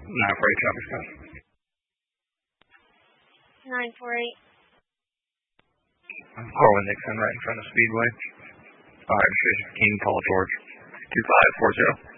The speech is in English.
traffic stop. 948. I'm Carl Nixon right in front of Speedway. Fire District King Paul George 2540.